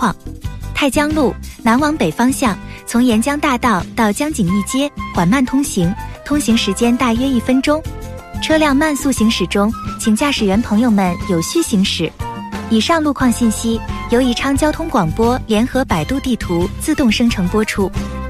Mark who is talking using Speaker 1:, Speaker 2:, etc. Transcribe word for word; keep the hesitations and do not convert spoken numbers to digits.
Speaker 1: 况。太江路南往北方向，从沿江大道到江景义街缓慢通行，通行时间大约一分钟。车辆慢速行驶中，请驾驶员朋友们有序行驶。以上路况信息由宜昌交通广播联合百度地图自动生成播出。